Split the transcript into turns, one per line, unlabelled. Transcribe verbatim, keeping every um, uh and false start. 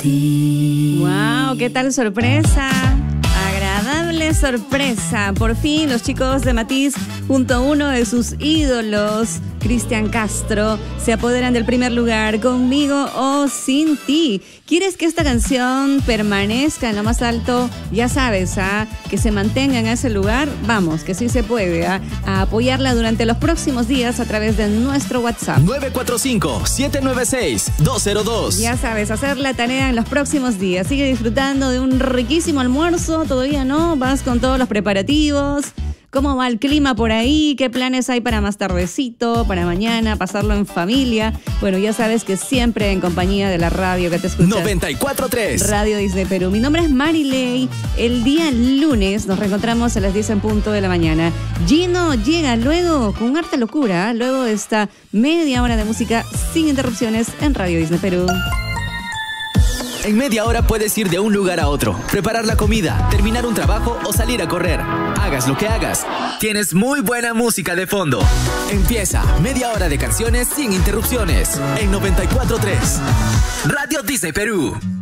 ti.
¡Wow! ¿Qué tal sorpresa? Agradable sorpresa. Por fin los chicos de Matiz, junto a uno de sus ídolos, Cristian Castro, se apoderan del primer lugar, Conmigo o Sin Ti. ¿Quieres que esta canción permanezca en lo más alto? Ya sabes, ¿ah? Que se mantenga en ese lugar. Vamos, que sí se puede, ¿ah? A apoyarla durante los próximos días a través de nuestro WhatsApp.
nueve cuatro cinco, siete nueve seis, dos cero dos.
Ya sabes, hacer la tarea en los próximos días. Sigue disfrutando de un riquísimo almuerzo. Todavía no, vas con todos los preparativos. ¿Cómo va el clima por ahí? ¿Qué planes hay para más tardecito, para mañana, pasarlo en familia? Bueno, ya sabes que siempre en compañía de la radio que te escucha.
noventa y cuatro tres.
Radio Disney Perú. Mi nombre es Marilei. El día lunes nos reencontramos a las diez en punto de la mañana. Gino llega luego con harta locura. Luego de esta media hora de música sin interrupciones en Radio Disney Perú.
En media hora puedes ir de un lugar a otro, preparar la comida, terminar un trabajo o salir a correr. Hagas lo que hagas, tienes muy buena música de fondo. Empieza media hora de canciones sin interrupciones en noventa y cuatro tres. Radio Disney Perú.